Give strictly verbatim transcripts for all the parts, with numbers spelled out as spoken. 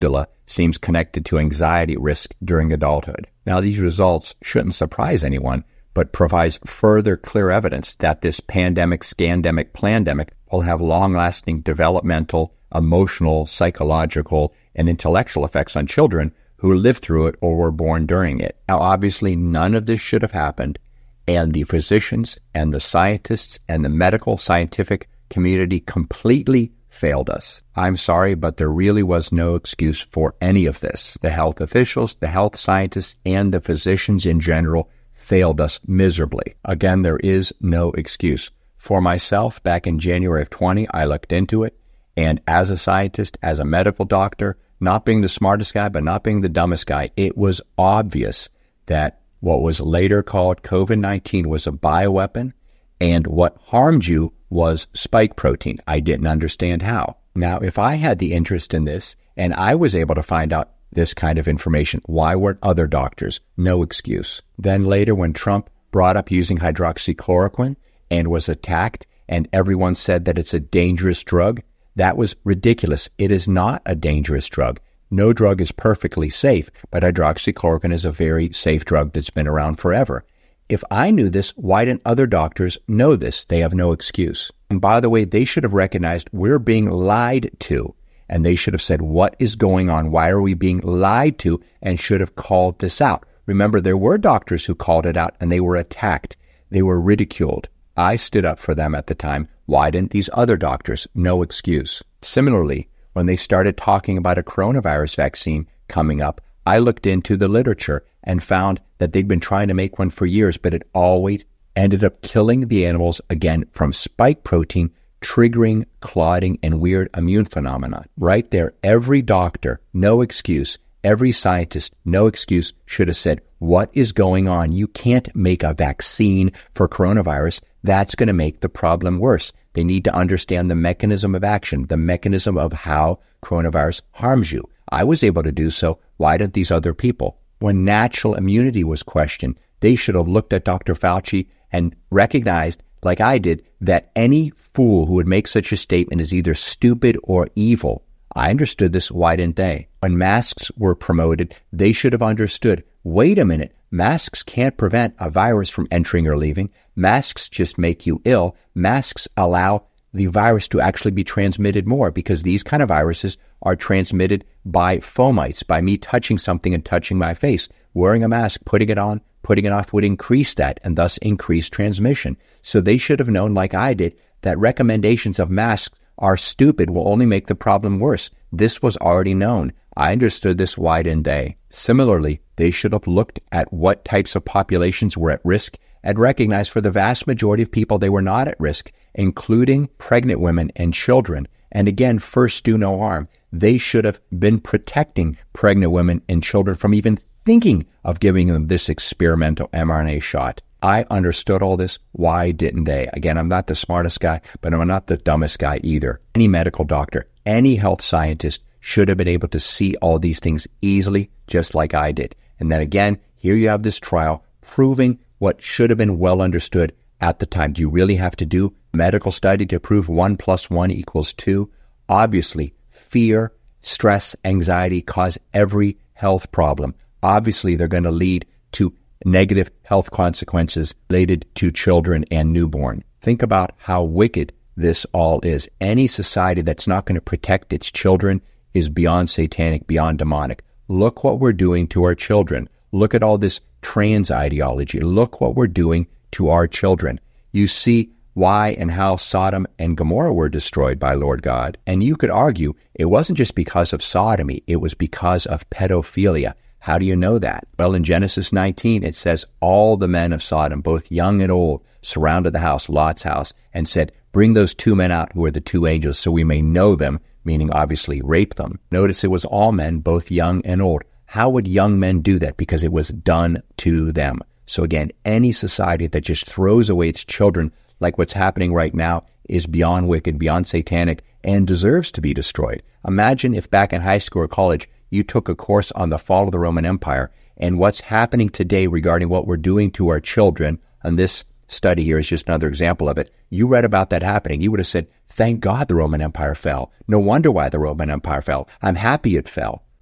amygdala seems connected to anxiety risk during adulthood. Now, these results shouldn't surprise anyone, but provides further clear evidence that this pandemic, scandemic, plandemic will have long-lasting developmental, emotional, psychological, and intellectual effects on children who lived through it or were born during it. Now, obviously, none of this should have happened, and the physicians and the scientists and the medical scientific community completely failed us. I'm sorry, but there really was no excuse for any of this. The health officials, the health scientists, and the physicians in general failed us miserably. Again, there is no excuse. For myself, back in January of twenty, I looked into it, and as a scientist, as a medical doctor, not being the smartest guy, but not being the dumbest guy, it was obvious that what was later called COVID nineteen was a bioweapon, and what harmed you was spike protein. I didn't understand how. Now, if I had the interest in this, and I was able to find out this kind of information, why weren't other doctors? No excuse. Then later, when Trump brought up using hydroxychloroquine and was attacked, and everyone said that it's a dangerous drug, that was ridiculous. It is not a dangerous drug. No drug is perfectly safe, but hydroxychloroquine is a very safe drug that's been around forever. If I knew this, why didn't other doctors know this? They have no excuse. And by the way, they should have recognized we're being lied to, and they should have said, what is going on? Why are we being lied to? And should have called this out. Remember, there were doctors who called it out, and they were attacked. They were ridiculed. I stood up for them at the time. Why didn't these other doctors? No excuse. Similarly, when they started talking about a coronavirus vaccine coming up, I looked into the literature and found that they'd been trying to make one for years, but it always ended up killing the animals, again, from spike protein, triggering clotting and weird immune phenomena. Right there, every doctor, no excuse, every scientist, no excuse, should have said, what is going on? You can't make a vaccine for coronavirus. That's going to make the problem worse. They need to understand the mechanism of action, the mechanism of how coronavirus harms you. I was able to do so. Why didn't these other people? When natural immunity was questioned, they should have looked at Doctor Fauci and recognized, like I did, that any fool who would make such a statement is either stupid or evil. I understood this. Why didn't they? When masks were promoted, they should have understood, wait a minute, masks can't prevent a virus from entering or leaving. Masks just make you ill. Masks allow the virus to actually be transmitted more, because these kind of viruses are transmitted by fomites, by me touching something and touching my face. Wearing a mask, putting it on, putting it off would increase that and thus increase transmission. So they should have known, like I did, that recommendations of masks are stupid, will only make the problem worse. This was already known. I understood this. Why didn't they? Similarly, they should have looked at what types of populations were at risk and recognized for the vast majority of people they were not at risk, including pregnant women and children. And again, first do no harm. They should have been protecting pregnant women and children from even thinking of giving them this experimental mRNA shot. I understood all this. Why didn't they? Again, I'm not the smartest guy, but I'm not the dumbest guy either. Any medical doctor, any health scientist should have been able to see all these things easily, just like I did. And then again, here you have this trial proving what should have been well understood at the time. Do you really have to do a medical study to prove one plus one equals two? Obviously, fear, stress, anxiety cause every health problem. Obviously, they're going to lead to negative health consequences related to children and newborn. Think about how wicked this all is. Any society that's not going to protect its children is beyond satanic, beyond demonic. Look what we're doing to our children. Look at all this trans ideology. Look what we're doing to our children. You see why and how Sodom and Gomorrah were destroyed by Lord God. And you could argue it wasn't just because of sodomy, it was because of pedophilia. How do you know that? Well, in Genesis nineteen, it says, all the men of Sodom, both young and old, surrounded the house, Lot's house, and said, bring those two men out who are the two angels so we may know them, meaning obviously rape them. Notice it was all men, both young and old. How would young men do that? Because it was done to them. So again, any society that just throws away its children like what's happening right now is beyond wicked, beyond satanic, and deserves to be destroyed. Imagine if back in high school or college, you took a course on the fall of the Roman Empire and what's happening today regarding what we're doing to our children, and this study here is just another example of it. You read about that happening. You would have said, thank God the Roman Empire fell. No wonder why the Roman Empire fell. I'm happy it fell.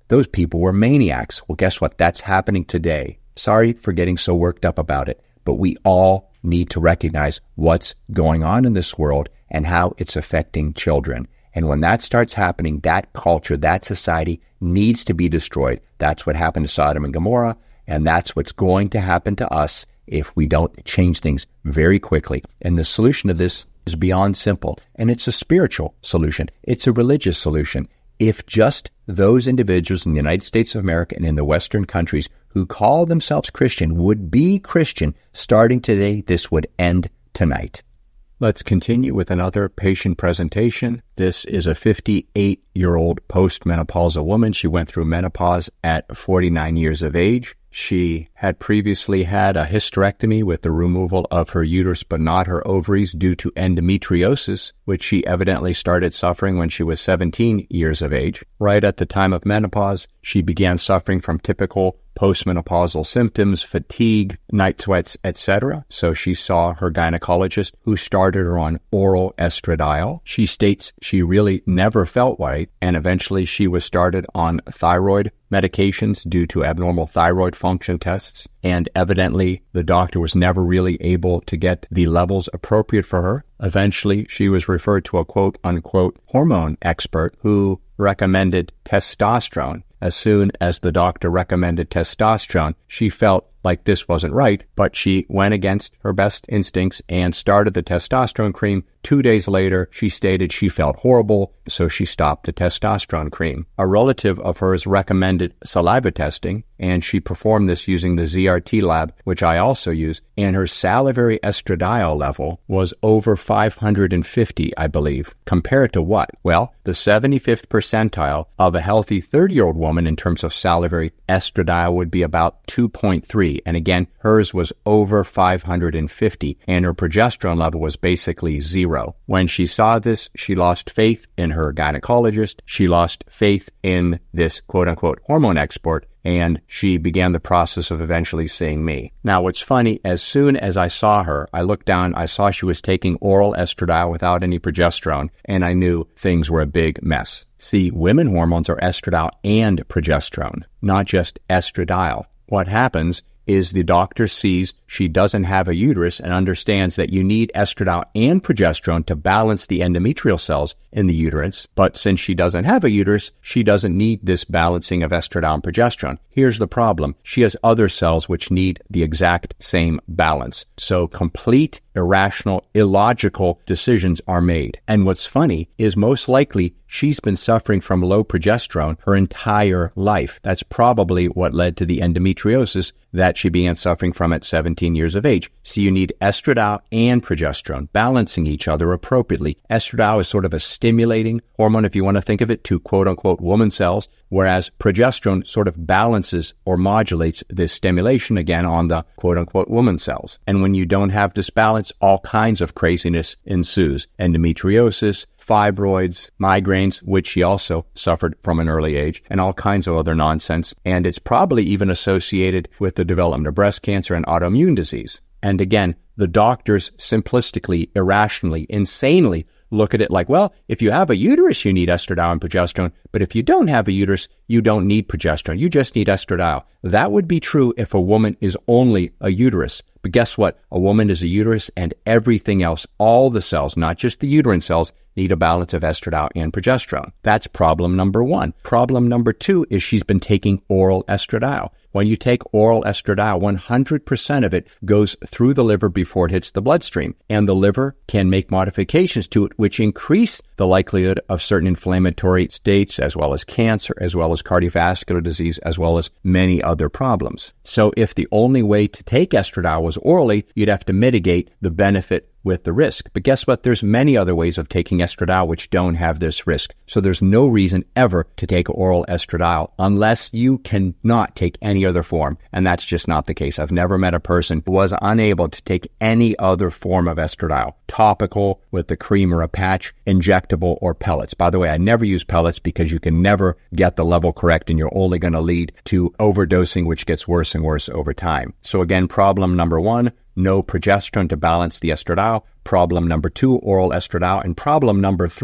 those people were maniacs. Well, guess what? That's happening today. Sorry for getting so worked up about it, but we all need to recognize what's going on in this world and how it's affecting children. And when that starts happening, that culture, that society needs to be destroyed. That's what happened to Sodom and Gomorrah, and that's what's going to happen to us if we don't change things very quickly. And the solution to this is beyond simple, and it's a spiritual solution. It's a religious solution. If just those individuals in the United States of America and in the Western countries who call themselves Christian would be Christian starting today, this would end tonight. Let's continue with another patient presentation. This is a fifty-eight-year-old postmenopausal woman. She went through menopause at forty-nine years of age. She had previously had a hysterectomy with the removal of her uterus but not her ovaries due to endometriosis, which she evidently started suffering when she was seventeen years of age. Right at the time of menopause, she began suffering from typical postmenopausal symptoms, fatigue, night sweats, et cetera. So she saw her gynecologist, who started her on oral estradiol. She states she really never felt right, and eventually she was started on thyroid medications due to abnormal thyroid function tests, and evidently the doctor was never really able to get the levels appropriate for her. Eventually, she was referred to a quote-unquote hormone expert who recommended testosterone. As soon as the doctor recommended testosterone, she felt like this wasn't right, but she went against her best instincts and started the testosterone cream. Two days later, she stated she felt horrible, so she stopped the testosterone cream. A relative of hers recommended saliva testing, and she performed this using the Z R T lab, which I also use, and her salivary estradiol level was over five hundred fifty, I believe. Compared to what? Well, the seventy-fifth percentile of a healthy thirty-year-old woman in terms of salivary estradiol would be about two point three. And again, hers was over five hundred fifty, and her progesterone level was basically zero. When she saw this, she lost faith in her gynecologist. She lost faith in this quote-unquote hormone expert, and she began the process of eventually seeing me. Now, what's funny, as soon as I saw her, I looked down, I saw she was taking oral estradiol without any progesterone, and I knew things were a big mess. See, women hormones are estradiol and progesterone, not just estradiol. What happens is the doctor sees she doesn't have a uterus and understands that you need estradiol and progesterone to balance the endometrial cells in the uterus. But since she doesn't have a uterus, she doesn't need this balancing of estradiol and progesterone. Here's the problem. She has other cells which need the exact same balance. So complete, irrational, illogical decisions are made. And what's funny is most likely she's been suffering from low progesterone her entire life. That's probably what led to the endometriosis that she began suffering from at seventeen years of age. So you need estradiol and progesterone, balancing each other appropriately. Estradiol is sort of a stimulating hormone, if you want to think of it, to quote-unquote woman cells, whereas progesterone sort of balances or modulates this stimulation again on the quote-unquote woman cells. And when you don't have this balance, all kinds of craziness ensues. Endometriosis, fibroids, migraines, which she also suffered from an early age, and all kinds of other nonsense. And it's probably even associated with the development of breast cancer and autoimmune disease. And again, the doctors simplistically, irrationally, insanely look at it like, well, if you have a uterus, you need estradiol and progesterone, but if you don't have a uterus, you don't need progesterone. You just need estradiol. That would be true if a woman is only a uterus. But guess what? A woman is a uterus, and everything else, all the cells, not just the uterine cells, need a balance of estradiol and progesterone. That's problem number one. Problem number two is she's been taking oral estradiol. When you take oral estradiol, one hundred percent of it goes through the liver before it hits the bloodstream, and the liver can make modifications to it which increase the likelihood of certain inflammatory states, as well as cancer, as well as cardiovascular disease, as well as many other problems. So if the only way to take estradiol was orally, you'd have to mitigate the benefit with the risk. But guess what? There's many other ways of taking estradiol which don't have this risk. So there's no reason ever to take oral estradiol unless you cannot take any other form. And that's just not the case. I've never met a person who was unable to take any other form of estradiol. Topical, with the cream or a patch, injectable, or pellets. By the way, I never use pellets because you can never get the level correct, and you're only going to lead to overdosing, which gets worse and worse over time. So again, problem number one, no progesterone to balance the estradiol. Problem number two, oral estradiol. And problem number three,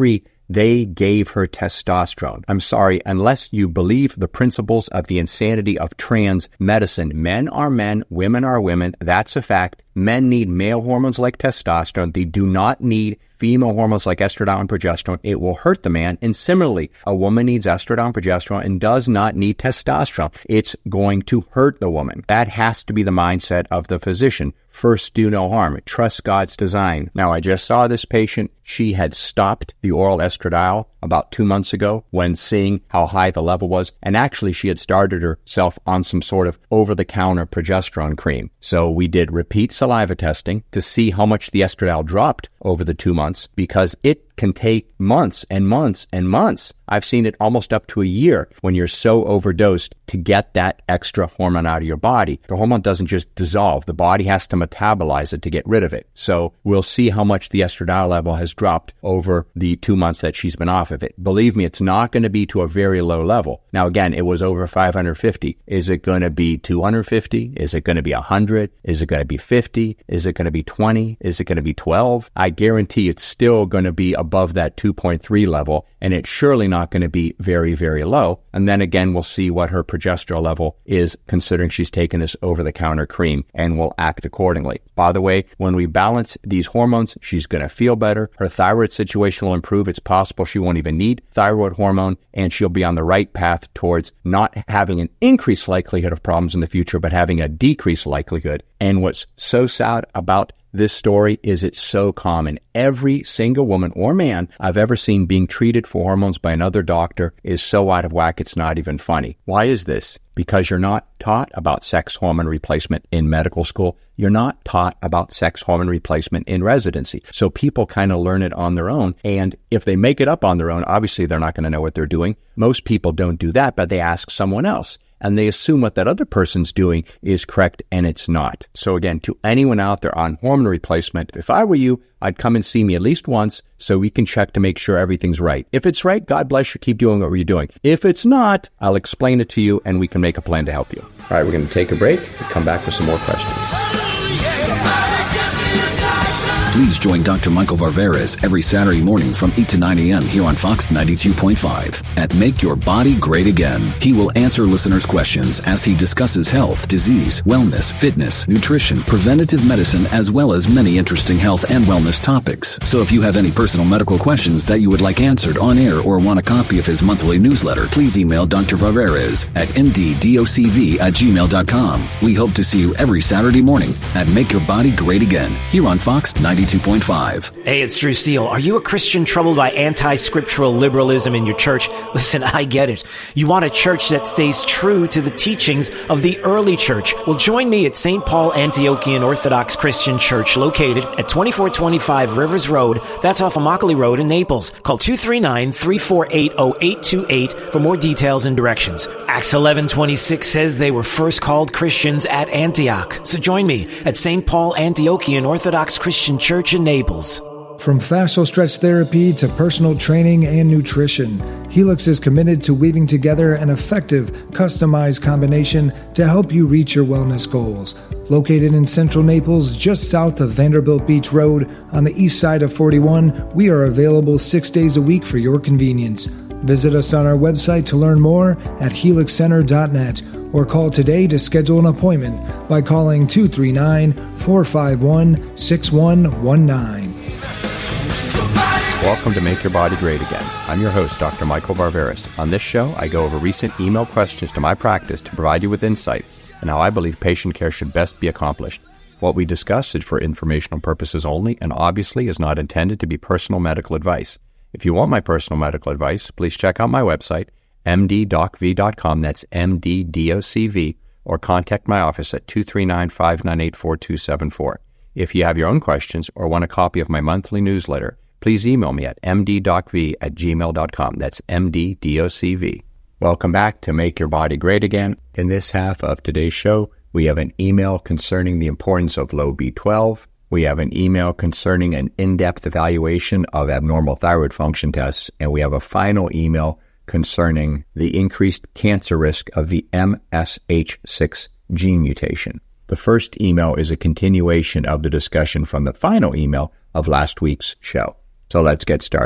They gave her testosterone. I'm sorry, unless you believe the principles of the insanity of trans medicine. Men are men, women are women. That's a fact. Men need male hormones like testosterone. They do not need female hormones like estradiol and progesterone. It will hurt the man. And similarly, a woman needs estradiol and progesterone and does not need testosterone. It's going to hurt the woman. That has to be the mindset of the physician. First, do no harm. Trust God's design. Now, I just saw this patient. She had stopped the oral estradiol about two months ago when seeing how high the level was. And actually, she had started herself on some sort of over-the-counter progesterone cream. So we did repeat saliva testing to see how much the estradiol dropped over the two months because it can take months and months and months. I've seen it almost up to a year when you're so overdosed to get that extra hormone out of your body. The hormone doesn't just dissolve. The body has to metabolize it to get rid of it. So we'll see how much the estradiol level has dropped over the two months that she's been off of it. Believe me, it's not going to be to a very low level. Now, again, it was over five hundred fifty. Is it going to be two hundred fifty? Is it going to be one hundred? Is it going to be fifty? Is it going to be twenty? Is it going to be twelve? I guarantee it's still going to be above that two point three level, and it's surely not going to be very, very low. And then again, we'll see what her progesterone level is considering she's taken this over-the-counter cream, and we'll act accordingly. By the way, when we balance these hormones, she's going to feel better. Her thyroid situation will improve. It's possible she won't even need thyroid hormone, and she'll be on the right path towards not having an increased likelihood of problems in the future, but having a decreased likelihood. And what's so sad about this story is it's so common. Every single woman or man I've ever seen being treated for hormones by another doctor is so out of whack it's not even funny. Why is this? Because you're not taught about sex hormone replacement in medical school. You're not taught about sex hormone replacement in residency. So people kind of learn it on their own. And if they make it up on their own, obviously they're not going to know what they're doing. Most people don't do that, but they ask someone else. And they assume what that other person's doing is correct, and it's not. So again, to anyone out there on hormone replacement, if I were you, I'd come and see me at least once so we can check to make sure everything's right. If it's right, God bless you, keep doing what you're doing. If it's not, I'll explain it to you and we can make a plan to help you. All right, we're going to take a break and come back with some more questions. Please join Doctor Michael Varvaris every Saturday morning from eight to nine a.m. here on Fox ninety-two point five at Make Your Body Great Again. He will answer listeners' questions as he discusses health, disease, wellness, fitness, nutrition, preventative medicine, as well as many interesting health and wellness topics. So if you have any personal medical questions that you would like answered on air or want a copy of his monthly newsletter, please email Doctor Varvaris at m d docv at gmail dot com. We hope to see you every Saturday morning at Make Your Body Great Again here on Fox ninety-two point five. Hey, it's Drew Steele. Are you a Christian troubled by anti-scriptural liberalism in your church? Listen, I get it. You want a church that stays true to the teachings of the early church. Well, join me at Saint Paul Antiochian Orthodox Christian Church, located at twenty-four twenty-five Rivers Road. That's off of Immokalee Road in Naples. Call two three nine, three four eight, zero eight two eight for more details and directions. Acts eleven twenty-six says they were first called Christians at Antioch. So join me at Saint Paul Antiochian Orthodox Christian Church in Naples. From fascial stretch therapy to personal training and nutrition, Helix is committed to weaving together an effective, customized combination to help you reach your wellness goals. Located in central Naples, just south of Vanderbilt Beach Road, on the east side of forty-one, we are available six days a week for your convenience. Visit us on our website to learn more at helix center dot net or call today to schedule an appointment by calling two three nine, four five one, six one one nine. Welcome to Make Your Body Great Again. I'm your host, Doctor Michael Varvaris. On this show, I go over recent email questions to my practice to provide you with insight on how I believe patient care should best be accomplished. What we discuss is for informational purposes only and obviously is not intended to be personal medical advice. If you want my personal medical advice, please check out my website, m d doc v dot com, that's M D D O C V, or contact my office at two three nine, five nine eight, four two seven four. If you have your own questions or want a copy of my monthly newsletter, please email me at m d doc v at gmail dot com. That's M D D O C V. Welcome back to Make Your Body Great Again. In this half of today's show, we have an email concerning the importance of low B twelve. We have an email concerning an in-depth evaluation of abnormal thyroid function tests. And we have a final email concerning the increased cancer risk of the M S H six gene mutation. The first email is a continuation of the discussion from the final email of last week's show. So let's get started.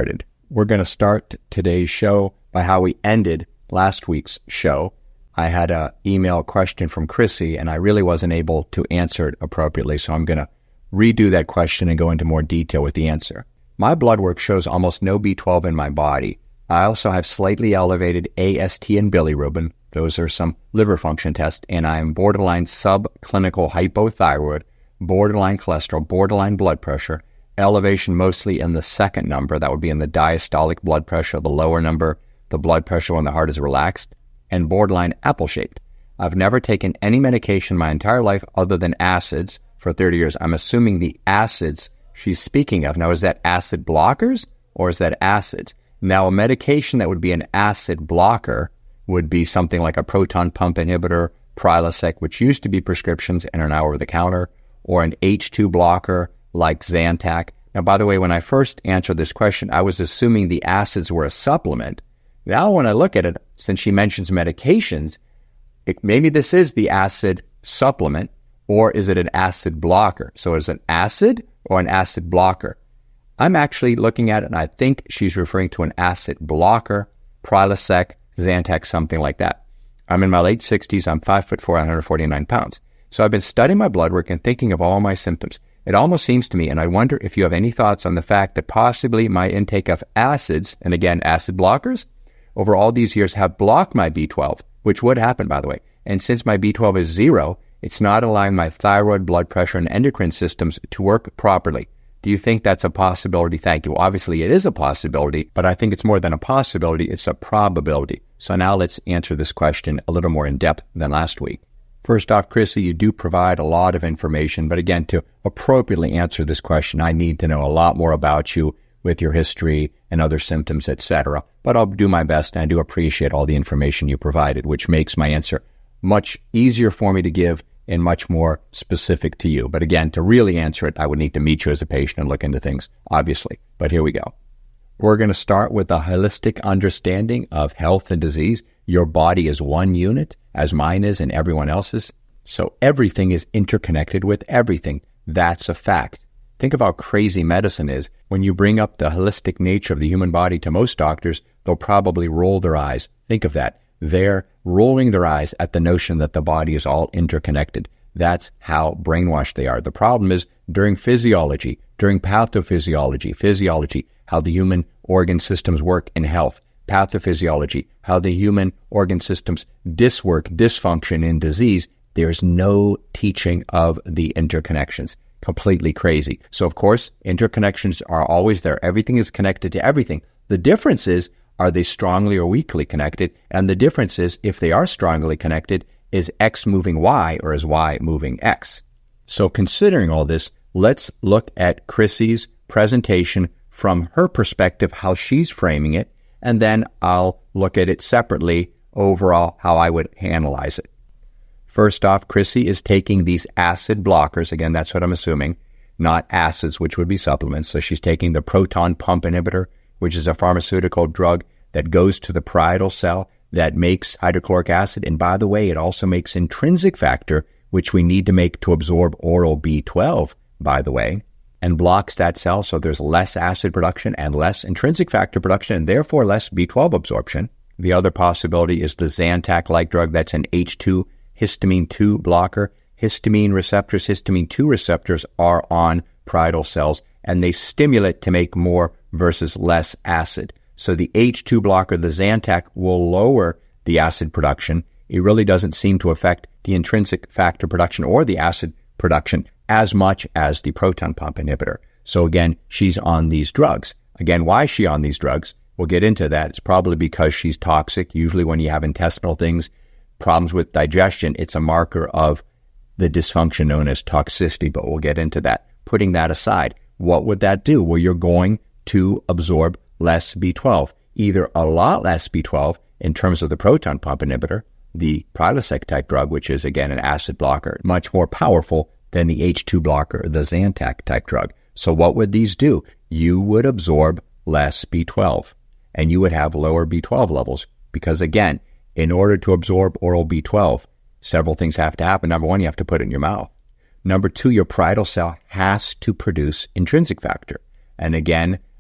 We're going to start today's show by how we ended last week's show. I had an email question from Chrissy, and I really wasn't able to answer it appropriately, so I'm going to redo that question and go into more detail with the answer. My blood work shows almost no B twelve in my body. I also have slightly elevated A S T and bilirubin. Those are some liver function tests, and I am borderline subclinical hypothyroid, borderline cholesterol, borderline blood pressure, elevation mostly in the second number, that would be in the diastolic blood pressure, the lower number, the blood pressure when the heart is relaxed, and borderline apple-shaped. I've never taken any medication my entire life other than acids for thirty years. I'm assuming the acids she's speaking of. Now, is that acid blockers or is that acids? Now, a medication that would be an acid blocker would be something like a proton pump inhibitor, Prilosec, which used to be prescriptions and are now over-the-counter, or an H two blocker like Zantac. Now, by the way, when I first answered this question, I was assuming the acids were a supplement. Now, when I look at it, since she mentions medications, it, maybe this is the acid supplement, or is it an acid blocker? So is it acid or an acid blocker? I'm actually looking at it, and I think she's referring to an acid blocker, Prilosec, Zantac, something like that. I'm in my late sixties. I'm five foot four, one hundred forty-nine pounds. So I've been studying my blood work and thinking of all my symptoms. It almost seems to me, and I wonder if you have any thoughts on the fact that possibly my intake of acids, and again, acid blockers, over all these years have blocked my B twelve, which would happen, by the way. And since my B twelve is zero, it's not allowing my thyroid, blood pressure, and endocrine systems to work properly. Do you think that's a possibility? Thank you. Obviously, it is a possibility, but I think it's more than a possibility. It's a probability. So now let's answer this question a little more in depth than last week. First off, Chrissy, you do provide a lot of information, but again, to appropriately answer this question, I need to know a lot more about you with your history and other symptoms, et cetera. But I'll do my best, and I do appreciate all the information you provided, which makes my answer much easier for me to give and much more specific to you. But again, to really answer it, I would need to meet you as a patient and look into things, obviously. But here we go. We're going to start with a holistic understanding of health and disease. Your body is one unit, as mine is and everyone else's. So everything is interconnected with everything. That's a fact. Think of how crazy medicine is. When you bring up the holistic nature of the human body to most doctors, they'll probably roll their eyes. Think of that. They're rolling their eyes at the notion that the body is all interconnected. That's how brainwashed they are. The problem is during physiology, during pathophysiology, physiology, how the human organ systems work in health, pathophysiology, how the human organ systems diswork, dysfunction in disease, there's no teaching of the interconnections. Completely crazy. So, of course, interconnections are always there. Everything is connected to everything. The difference is, are they strongly or weakly connected? And the difference is, if they are strongly connected, is X moving Y or is Y moving X? So considering all this, let's look at Chrissy's presentation from her perspective, how she's framing it, and then I'll look at it separately, overall, how I would analyze it. First off, Chrissy is taking these acid blockers. Again, that's what I'm assuming, not acids, which would be supplements. So she's taking the proton pump inhibitor, which is a pharmaceutical drug that goes to the parietal cell that makes hydrochloric acid. And by the way, it also makes intrinsic factor, which we need to make to absorb oral B twelve, by the way, and blocks that cell. So there's less acid production and less intrinsic factor production, and therefore less B twelve absorption. The other possibility is the Zantac-like drug. That's an H two histamine two blocker. Histamine receptors, histamine two receptors are on parietal cells, and they stimulate to make more versus less acid. So the H two blocker, the Zantac, will lower the acid production. It really doesn't seem to affect the intrinsic factor production or the acid production as much as the proton pump inhibitor. So again, she's on these drugs. Again, why is she on these drugs? We'll get into that. It's probably because she's toxic. Usually when you have intestinal things, problems with digestion, it's a marker of the dysfunction known as toxicity, but we'll get into that. Putting that aside, what would that do? Well, you're going to absorb less B twelve, either a lot less B twelve in terms of the proton pump inhibitor, the Prilosec type drug, which is again an acid blocker, much more powerful than the H two blocker, the Zantac type drug. So what would these do? You would absorb less B twelve, and you would have lower B twelve levels, because again, in order to absorb oral B twelve, several things have to happen. Number one, you have to put it in your mouth. Number two, your parietal cell has to produce intrinsic factor. And again,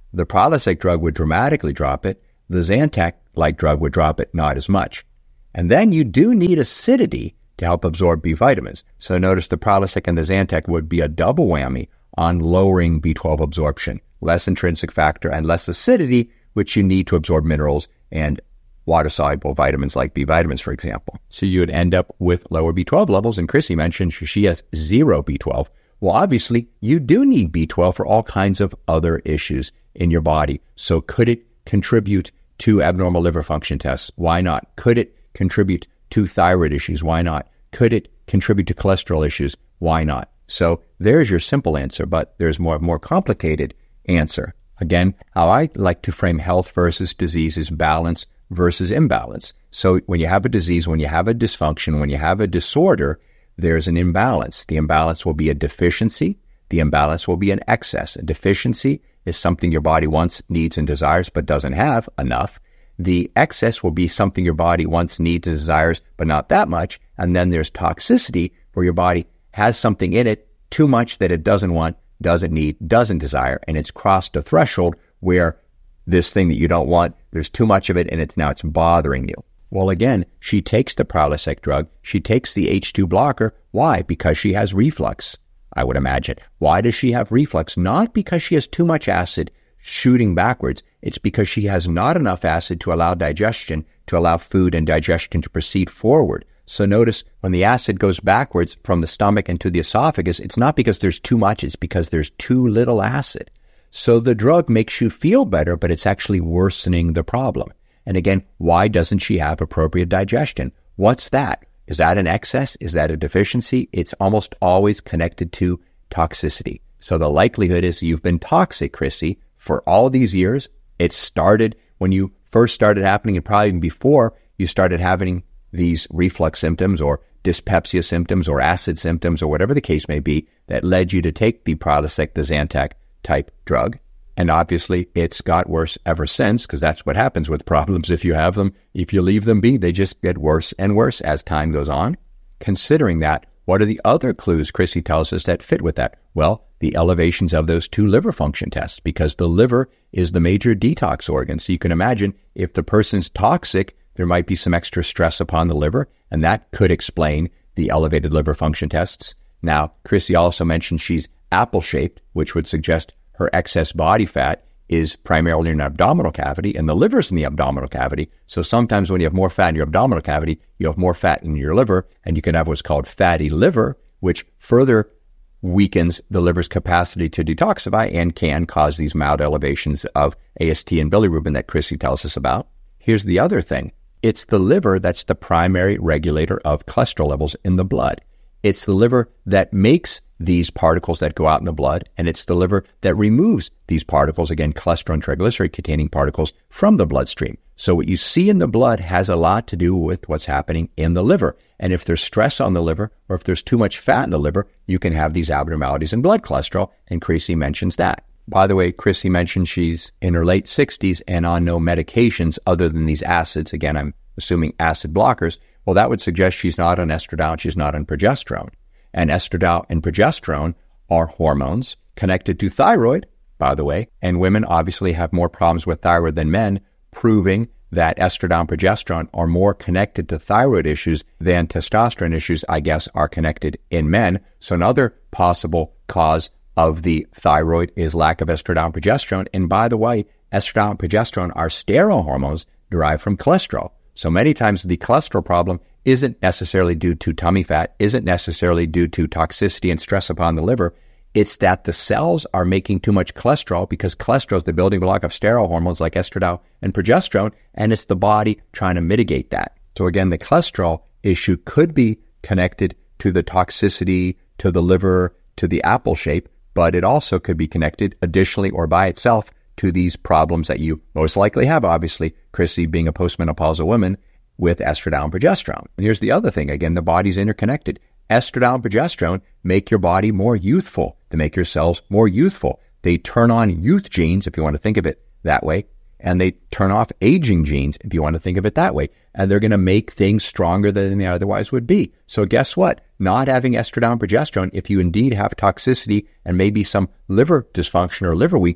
The Prilosec drug would dramatically drop it. The Zantac-like drug would drop it not as much. And then you do need acidity to help absorb B vitamins. So notice the Prilosec and the Zantac would be a double whammy on lowering B twelve absorption. Less intrinsic factor and less acidity, which you need to absorb minerals and water-soluble vitamins like B vitamins, for example. So you would end up with lower B twelve levels, and Chrissy mentioned she has zero B twelve. Well, obviously, you do need B twelve for all kinds of other issues in your body. So could it contribute to abnormal liver function tests? Why not? Could it contribute to thyroid issues? Why not? Could it contribute to cholesterol issues? Why not? So there's your simple answer, but there's more more complicated answer. Again, how I like to frame health versus disease is balance versus imbalance. So when you have a disease, when you have a dysfunction, when you have a disorder, there's an imbalance. The imbalance will be a deficiency. The imbalance will be an excess. A deficiency is something your body wants, needs, and desires, but doesn't have enough. The excess will be something your body wants, needs, and desires, but not that much. And then there's toxicity, where your body has something in it too much that it doesn't want, doesn't need, doesn't desire, and it's crossed a threshold where this thing that you don't want, there's too much of it, and it's now it's bothering you. Well, again, she takes the Prilosec drug. She takes the H two blocker. Why? Because she has reflux, I would imagine. Why does she have reflux? Not because she has too much acid shooting backwards. It's because she has not enough acid to allow digestion, to allow food and digestion to proceed forward. So notice when the acid goes backwards from the stomach into the esophagus, it's not because there's too much, it's because there's too little acid. So the drug makes you feel better, but it's actually worsening the problem. And again, why doesn't she have appropriate digestion? What's that? Is that an excess? Is that a deficiency? It's almost always connected to toxicity. So the likelihood is you've been toxic, Chrissy, for all these years. It started when you first started happening, and probably even before you started having these reflux symptoms or dyspepsia symptoms or acid symptoms or whatever the case may be that led you to take the Prilosec, the Zantac type drug. And obviously it's got worse ever since, because that's what happens with problems. If you have them, if you leave them be, they just get worse and worse as time goes on. Considering that, what are the other clues Chrissy tells us that fit with that? Well, the elevations of those two liver function tests, because the liver is the major detox organ. So you can imagine if the person's toxic, there might be some extra stress upon the liver, and that could explain the elevated liver function tests. Now, Chrissy also mentioned she's apple-shaped, which would suggest her excess body fat is primarily in the abdominal cavity, and the liver's in the abdominal cavity. So sometimes when you have more fat in your abdominal cavity, you have more fat in your liver, and you can have what's called fatty liver, which further weakens the liver's capacity to detoxify and can cause these mild elevations of A S T and bilirubin that Chrissy tells us about. Here's the other thing. It's the liver that's the primary regulator of cholesterol levels in the blood. It's the liver that makes these particles that go out in the blood, and it's the liver that removes these particles, again, cholesterol and triglyceride-containing particles, from the bloodstream. So what you see in the blood has a lot to do with what's happening in the liver. And if there's stress on the liver, or if there's too much fat in the liver, you can have these abnormalities in blood cholesterol, and Chrissy mentions that. By the way, Chrissy mentioned she's in her late sixties and on no medications other than these acids. Again, I'm assuming acid blockers. Well, that would suggest she's not on estradiol, she's not on progesterone. And estradiol and progesterone are hormones connected to thyroid, by the way, and women obviously have more problems with thyroid than men, proving that estradiol and progesterone are more connected to thyroid issues than testosterone issues, I guess, are connected in men. So another possible cause of the thyroid is lack of estradiol and progesterone. And by the way, estradiol and progesterone are steroid hormones derived from cholesterol. So many times the cholesterol problem isn't necessarily due to tummy fat, isn't necessarily due to toxicity and stress upon the liver. It's that the cells are making too much cholesterol, because cholesterol is the building block of steroid hormones like estradiol and progesterone, and it's the body trying to mitigate that. So again, the cholesterol issue could be connected to the toxicity, to the liver, to the apple shape, but it also could be connected additionally or by itself to these problems that you most likely have, obviously, Chrissy being a postmenopausal woman, with estradiol and progesterone. And here's the other thing. Again, the body's interconnected. Estradiol and progesterone make your body more youthful. They make your cells more youthful. They turn on youth genes, if you want to think of it that way, and they turn off aging genes, if you want to think of it that way. And they're going to make things stronger than they otherwise would be. So guess what? Not having estradiol and progesterone, if you indeed have toxicity and maybe some liver dysfunction or liver weakness,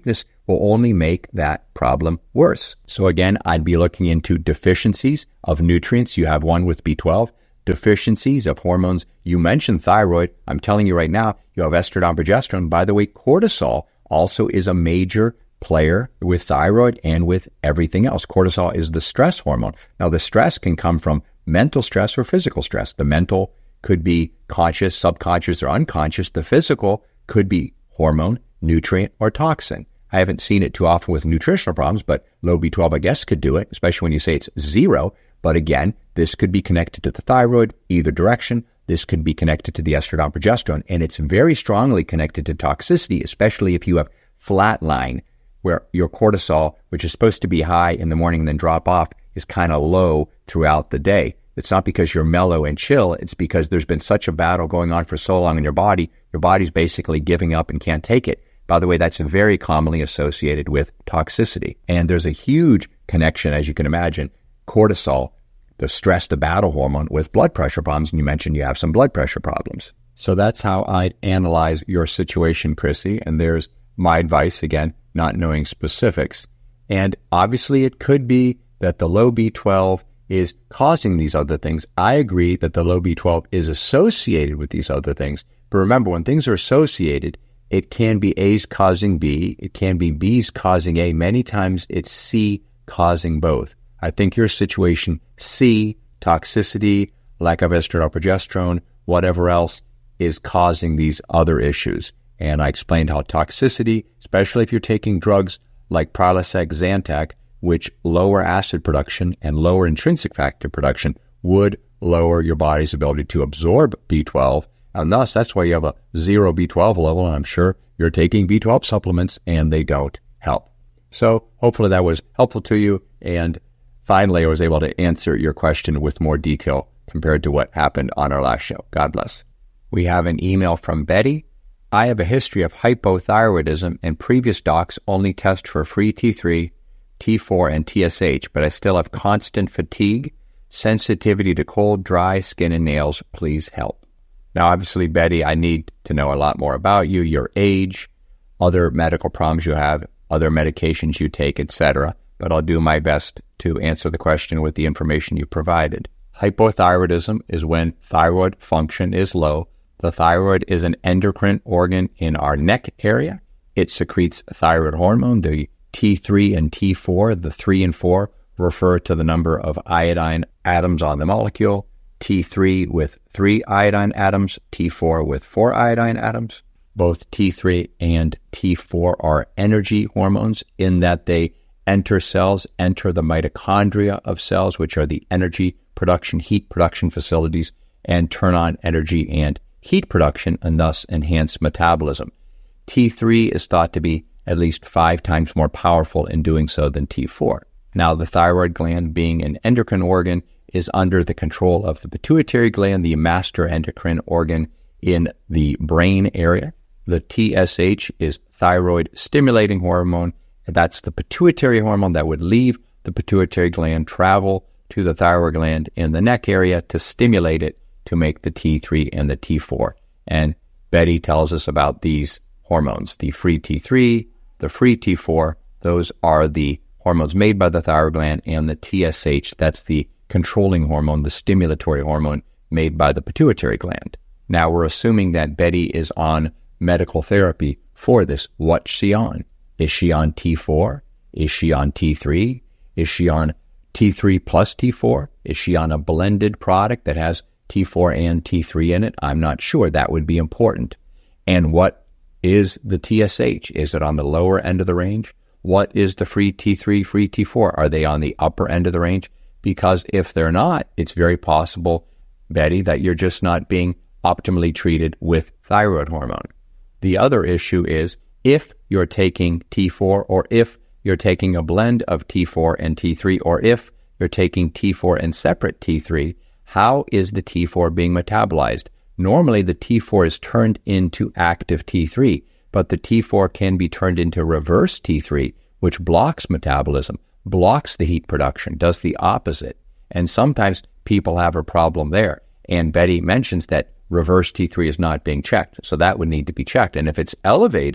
will only make that problem worse. So again, I'd be looking into deficiencies of nutrients. You have one with B twelve. Deficiencies of hormones. You mentioned thyroid. I'm telling you right now, you have estrogen, progesterone. By the way, cortisol also is a major player with thyroid and with everything else. Cortisol is the stress hormone. Now, the stress can come from mental stress or physical stress. The mental could be conscious, subconscious, or unconscious. The physical could be hormone, nutrient, or toxin. I haven't seen it too often with nutritional problems, but low B twelve, I guess, could do it, especially when you say it's zero. But again, this could be connected to the thyroid, either direction. This could be connected to the estrogen, progesterone, and it's very strongly connected to toxicity, especially if you have flatline, where your cortisol, which is supposed to be high in the morning and then drop off, is kind of low throughout the day. It's not because you're mellow and chill. It's because there's been such a battle going on for so long in your body. Your body's basically giving up and can't take it. By the way, that's very commonly associated with toxicity. And there's a huge connection, as you can imagine, cortisol, the stress, the battle hormone, with blood pressure problems. And you mentioned you have some blood pressure problems. So that's how I'd analyze your situation, Chrissy. And there's my advice, again, not knowing specifics. And obviously it could be that the low B twelve is causing these other things. I agree that the low B twelve is associated with these other things. But remember, when things are associated, it can be A's causing B, it can be B's causing A. Many times it's C causing both. I think your situation, C, toxicity, lack of estrogen or progesterone, whatever else, is causing these other issues. And I explained how toxicity, especially if you're taking drugs like Prilosec, Zantac, which lower acid production and lower intrinsic factor production, would lower your body's ability to absorb B twelve. And thus, that's why you have a zero B twelve level, and I'm sure you're taking B twelve supplements and they don't help. So hopefully that was helpful to you. And finally, I was able to answer your question with more detail compared to what happened on our last show. God bless. We have an email from Betty. I have a history of hypothyroidism, and previous docs only test for free T three, T four, and T S H, but I still have constant fatigue, sensitivity to cold, dry skin, and nails. Please help. Now, obviously, Betty, I need to know a lot more about you, your age, other medical problems you have, other medications you take, et cetera, but I'll do my best to answer the question with the information you provided. Hypothyroidism is when thyroid function is low. The thyroid is an endocrine organ in our neck area. It secretes thyroid hormone. The T three and T four, the three and four, refer to the number of iodine atoms on the molecule. T three with three iodine atoms, T four with four iodine atoms. Both T three and T four are energy hormones in that they enter cells, enter the mitochondria of cells, which are the energy production, heat production facilities, and turn on energy and heat production and thus enhance metabolism. T three is thought to be at least five times more powerful in doing so than T four. Now, the thyroid gland, being an endocrine organ, is under the control of the pituitary gland, the master endocrine organ in the brain area. The T S H is thyroid stimulating hormone. That's the pituitary hormone that would leave the pituitary gland, travel to the thyroid gland in the neck area to stimulate it to make the T three and the T four. And Betty tells us about these hormones, the free T three, the free T four. Those are the hormones made by the thyroid gland, and the T S H, that's the controlling hormone, the stimulatory hormone made by the pituitary gland. Now, we're assuming that Betty is on medical therapy for this. What's she on? Is she on T four? Is she on T three? Is she on T three plus T four? Is she on a blended product that has T four and T three in it? I'm not sure. That would be important. And what is the T S H? Is it on the lower end of the range? What is the free T three, free T four? Are they on the upper end of the range? Because if they're not, it's very possible, Betty, that you're just not being optimally treated with thyroid hormone. The other issue is if you're taking T four, or if you're taking a blend of T four and T three, or if you're taking T four and separate T three, how is the T four being metabolized? Normally, the T four is turned into active T three, but the T four can be turned into reverse T three, which blocks metabolism, blocks the heat production, does the opposite. And sometimes people have a problem there. And Betty mentions that reverse T three is not being checked, so that would need to be checked. And if it's elevated,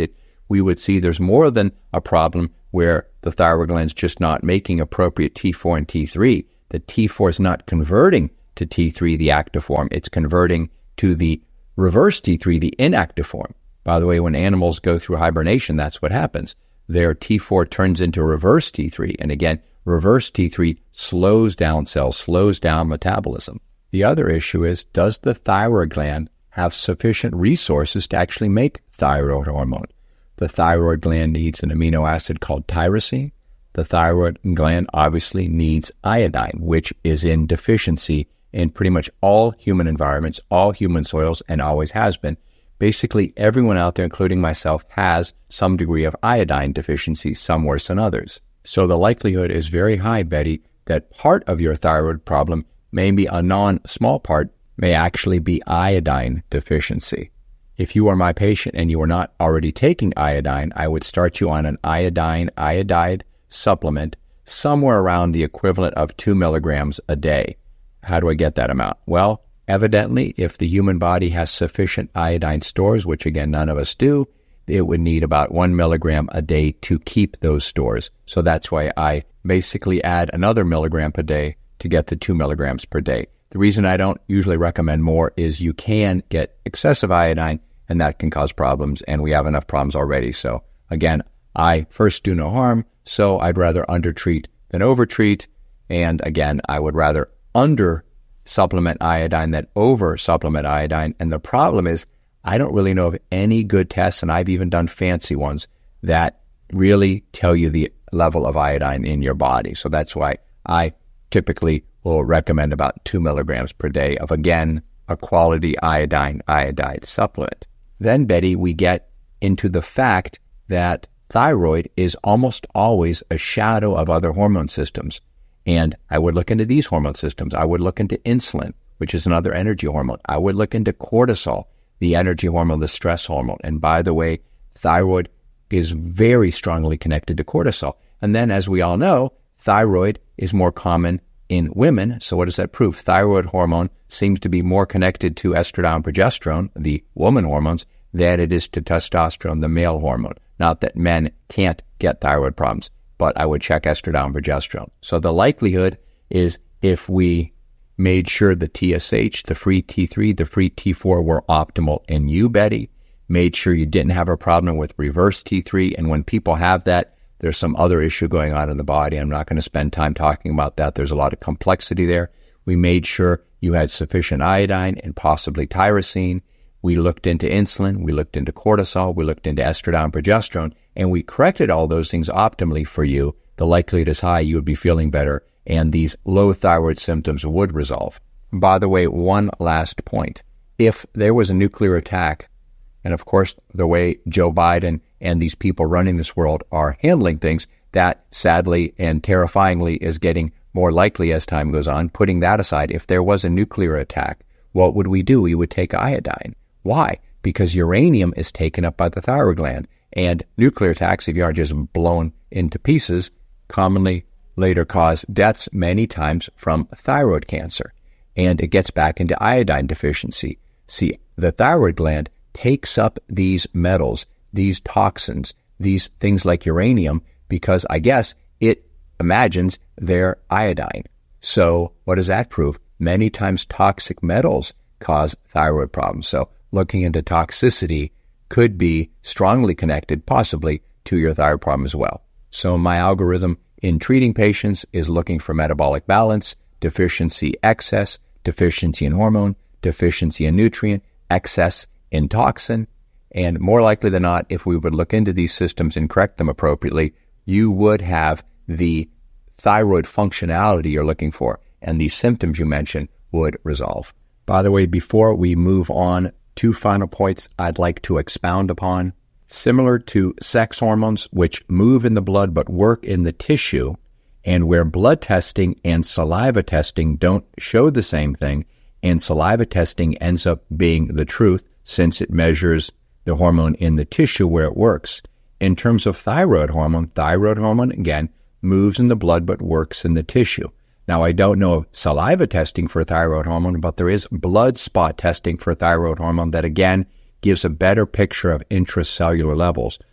we would see there's more than a problem where the thyroid gland's just not making appropriate T four and T three. The T four is not converting to T three, the active form. It's converting to the reverse T three, the inactive form. By the way, when animals go through hibernation, that's what happens. Their T four turns into reverse T three. And again, reverse T three slows down cells, slows down metabolism. The other issue is, does the thyroid gland have sufficient resources to actually make thyroid hormone? The thyroid gland needs an amino acid called tyrosine. The thyroid gland obviously needs iodine, which is in deficiency in pretty much all human environments, all human soils, and always has been. Basically, everyone out there, including myself, has some degree of iodine deficiency, some worse than others. So the likelihood is very high, Betty, that part of your thyroid problem, maybe a non-small part, may actually be iodine deficiency. If you are my patient and you are not already taking iodine, I would start you on an iodine iodide supplement somewhere around the equivalent of two milligrams a day. How do I get that amount? Well, evidently, if the human body has sufficient iodine stores, which again, none of us do, it would need about one milligram a day to keep those stores. So that's why I basically add another milligram per day to get the two milligrams per day. The reason I don't usually recommend more is you can get excessive iodine, and that can cause problems, and we have enough problems already. So again, I first do no harm, so I'd rather undertreat than overtreat. And again, I would rather under supplement iodine than over supplement iodine. And the problem is, I don't really know of any good tests, and I've even done fancy ones, that really tell you the level of iodine in your body. So that's why I typically will recommend about two milligrams per day of, again, a quality iodine iodide supplement. Then, Betty, we get into the fact that thyroid is almost always a shadow of other hormone systems. And I would look into these hormone systems. I would look into insulin, which is another energy hormone. I would look into cortisol, the energy hormone, the stress hormone. And by the way, thyroid is very strongly connected to cortisol. And then, as we all know, thyroid is more common in women. So what does that prove? Thyroid hormone seems to be more connected to estradiol and progesterone, the woman hormones, than it is to testosterone, the male hormone. Not that men can't get thyroid problems, but I would check estradiol and progesterone. So the likelihood is, if we made sure the T S H, the free T three, the free T four were optimal in you, Betty, made sure you didn't have a problem with reverse T three, and when people have that, there's some other issue going on in the body. I'm not going to spend time talking about that. There's a lot of complexity there. We made sure you had sufficient iodine and possibly tyrosine. We looked into insulin. We looked into cortisol. We looked into estradiol and progesterone, and we corrected all those things optimally for you. The likelihood is high you would be feeling better, and these low thyroid symptoms would resolve. By the way, one last point. If there was a nuclear attack, and of course, the way Joe Biden and these people running this world are handling things, that sadly and terrifyingly is getting more likely as time goes on. Putting that aside, if there was a nuclear attack, what would we do? We would take iodine. Why? Because uranium is taken up by the thyroid gland, and nuclear attacks, if you are just blown into pieces, commonly later cause deaths many times from thyroid cancer. And it gets back into iodine deficiency. See, the thyroid gland takes up these metals, these toxins, these things like uranium, because I guess it imagines they're iodine. So what does that prove? Many times toxic metals cause thyroid problems. So looking into toxicity could be strongly connected, possibly, to your thyroid problem as well. So my algorithm in treating patients is looking for metabolic balance, deficiency excess, deficiency in hormone, deficiency in nutrient, excess in toxin, and more likely than not, if we would look into these systems and correct them appropriately, you would have the thyroid functionality you're looking for, and these symptoms you mentioned would resolve. By the way, before we move on, two final points I'd like to expound upon. Similar to sex hormones, which move in the blood but work in the tissue, and where blood testing and saliva testing don't show the same thing, and saliva testing ends up being the truth since it measures the hormone in the tissue where it works. In terms of thyroid hormone, thyroid hormone, again, moves in the blood but works in the tissue. Now, I don't know of saliva testing for thyroid hormone, but there is blood spot testing for thyroid hormone that, again, gives a better picture of intracellular levels.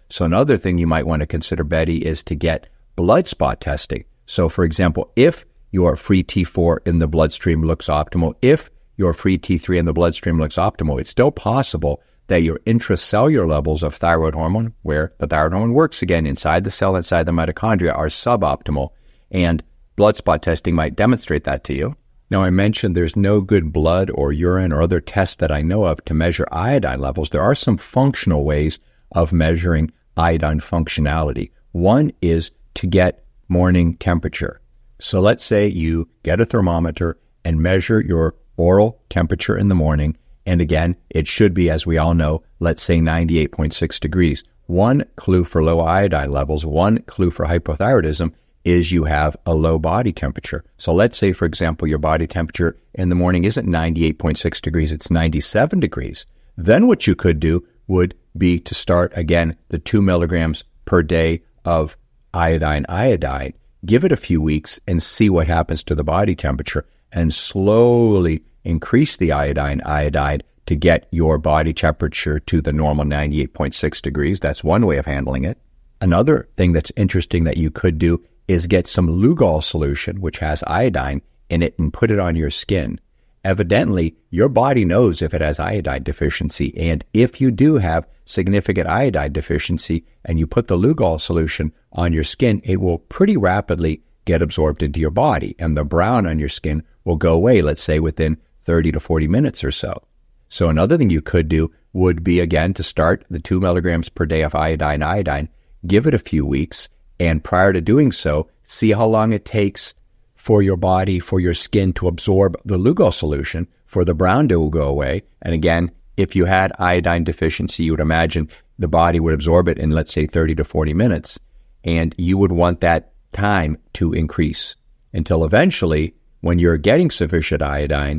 So another thing you might want to consider, Betty, is to get blood spot testing. So, for example, if your free T four in the bloodstream looks optimal, if your free T three in the bloodstream looks optimal, it's still possible that your intracellular levels of thyroid hormone, where the thyroid hormone works again inside the cell, inside the mitochondria, are suboptimal, and blood spot testing might demonstrate that to you. Now, I mentioned there's no good blood or urine or other tests that I know of to measure iodine levels. There are some functional ways of measuring iodine functionality. One is to get morning temperature. So let's say you get a thermometer and measure your oral temperature in the morning. And again, it should be, as we all know, let's say ninety-eight point six degrees. One clue for low iodine levels, one clue for hypothyroidism is you have a low body temperature. So let's say, for example, your body temperature in the morning isn't ninety-eight point six degrees, it's ninety-seven degrees. Then what you could do would be to start, again, the two milligrams per day of iodine iodine, give it a few weeks and see what happens to the body temperature, and slowly increase the iodine iodide to get your body temperature to the normal ninety-eight point six degrees. That's one way of handling it. Another thing that's interesting that you could do is get some Lugol solution, which has iodine in it, and put it on your skin. Evidently, your body knows if it has iodine deficiency, and if you do have significant iodine deficiency and you put the Lugol solution on your skin, it will pretty rapidly get absorbed into your body, and the brown on your skin will go away, let's say, within thirty to forty minutes or so. So another thing you could do would be, again, to start the two milligrams per day of iodine iodine, give it a few weeks, and prior to doing so, see how long it takes for your body, for your skin to absorb the Lugol solution, for the brown to go away. And again, if you had iodine deficiency, you would imagine the body would absorb it in, let's say, thirty to forty minutes, and you would want that time to increase until eventually, when you're getting sufficient iodine,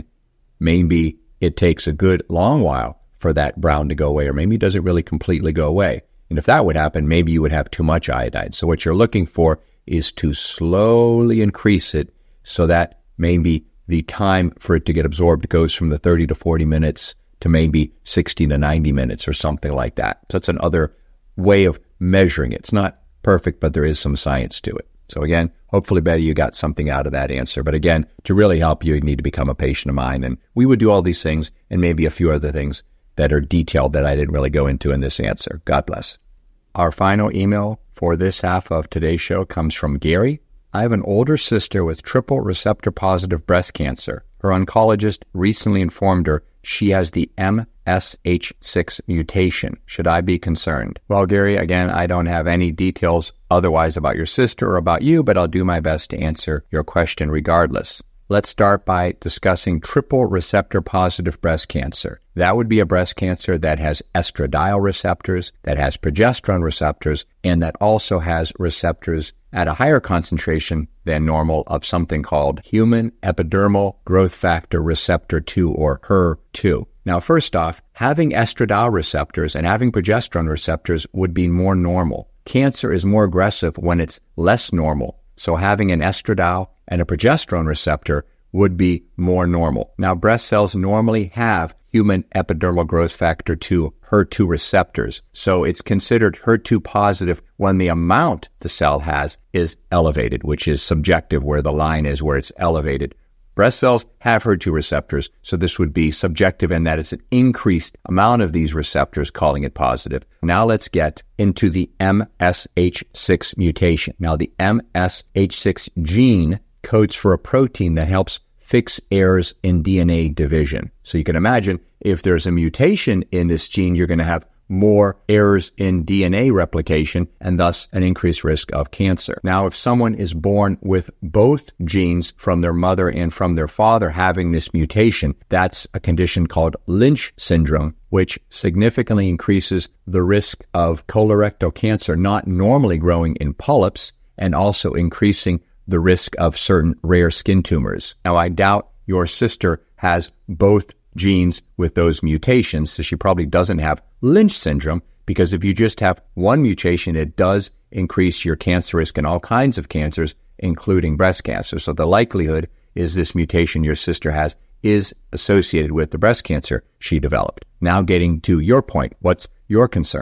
maybe it takes a good long while for that brown to go away, or maybe it doesn't really completely go away. And if that would happen, maybe you would have too much iodine. So what you're looking for is to slowly increase it so that maybe the time for it to get absorbed goes from the thirty to forty minutes to maybe sixty to ninety minutes or something like that. So it's another way of measuring it. It's not perfect, but there is some science to it. So again, hopefully, Betty, you got something out of that answer. But again, to really help you, you need to become a patient of mine. And we would do all these things and maybe a few other things that are detailed that I didn't really go into in this answer. God bless. Our final email for this half of today's show comes from Gary. I have an older sister with triple receptor positive breast cancer. Her oncologist recently informed her she has the M S H six mutation. Should I be concerned? Well, Gary, again, I don't have any details otherwise about your sister or about you, but I'll do my best to answer your question regardless. Let's start by discussing triple receptor positive breast cancer. That would be a breast cancer that has estradiol receptors, that has progesterone receptors, and that also has receptors at a higher concentration than normal of something called human epidermal growth factor receptor two, or H E R two. Now, first off, having estradiol receptors and having progesterone receptors would be more normal. Cancer is more aggressive when it's less normal. So having an estradiol and a progesterone receptor would be more normal. Now, breast cells normally have human epidermal growth factor two, H E R two receptors. So it's considered H E R two positive when the amount the cell has is elevated, which is subjective, where the line is where it's elevated. Breast cells have H E R two receptors, so this would be subjective in that it's an increased amount of these receptors, calling it positive. Now let's get into the M S H six mutation. Now the M S H six gene codes for a protein that helps fix errors in D N A division. So you can imagine if there's a mutation in this gene, you're going to have more errors in D N A replication and thus an increased risk of cancer. Now, if someone is born with both genes from their mother and from their father having this mutation, that's a condition called Lynch syndrome, which significantly increases the risk of colorectal cancer not normally growing in polyps, and also increasing the risk of certain rare skin tumors. Now, I doubt your sister has both genes with those mutations, so she probably doesn't have Lynch syndrome, because if you just have one mutation, it does increase your cancer risk in all kinds of cancers, including breast cancer. So the likelihood is this mutation your sister has is associated with the breast cancer she developed. Now getting to your point, what's your concern?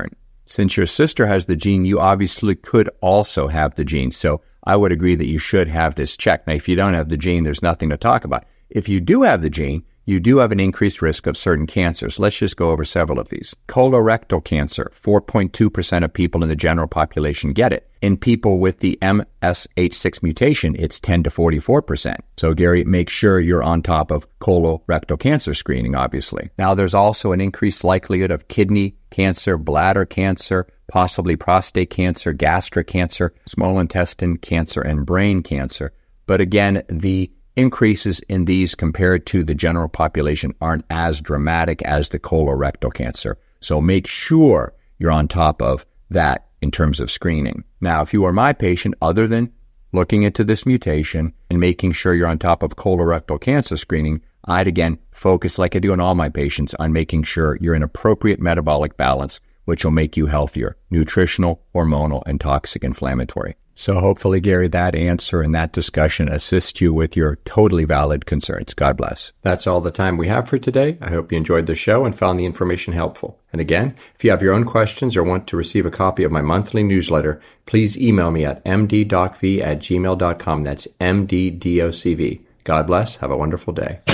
Since your sister has the gene, you obviously could also have the gene. So I would agree that you should have this checked. Now, if you don't have the gene, there's nothing to talk about. If you do have the gene, you do have an increased risk of certain cancers. Let's just go over several of these. Colorectal cancer, four point two percent of people in the general population get it. In people with the M S H six mutation, it's ten to forty-four percent. So, Gary, make sure you're on top of colorectal cancer screening, obviously. Now, there's also an increased likelihood of kidney cancer, bladder cancer, possibly prostate cancer, gastric cancer, small intestine cancer, and brain cancer. But again, the increases in these compared to the general population aren't as dramatic as the colorectal cancer. So make sure you're on top of that in terms of screening. Now, if you are my patient, other than looking into this mutation and making sure you're on top of colorectal cancer screening, I'd again focus, like I do on all my patients, on making sure you're in appropriate metabolic balance, which will make you healthier, nutritional, hormonal, and toxic inflammatory. So hopefully, Gary, that answer and that discussion assists you with your totally valid concerns. God bless. That's all the time we have for today. I hope you enjoyed the show and found the information helpful. And again, if you have your own questions or want to receive a copy of my monthly newsletter, please email me at m d docv at gmail dot com. That's M D D O C V. God bless. Have a wonderful day.